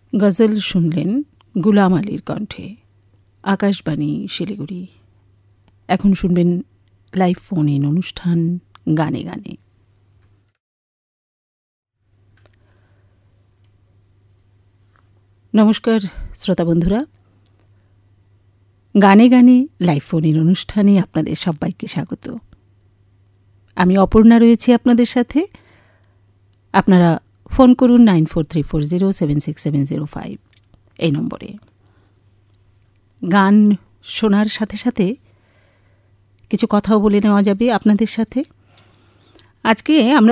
গজল শুনলেন গুলাম আলীর কণ্ঠে। আকাশবাণী শিলিগুড়ি। এখন শুনবেন লাইভ ফোন ইন অনুষ্ঠান গানে গানে। নমস্কার শ্রোতা বন্ধুরা, গানে গানে লাইভ ফোন ইন অনুষ্ঠানে আপনাদের সবাইকে স্বাগত। আমি অপর্ণা রয়েছি আপনাদের সাথে। আপনারা ফোন করুন 9434076705 এই নম্বরে। গান শোনার সাথে সাথে কিছু কথাও বলে নেওয়া যাবে আপনাদের সাথে। আজকে আমরা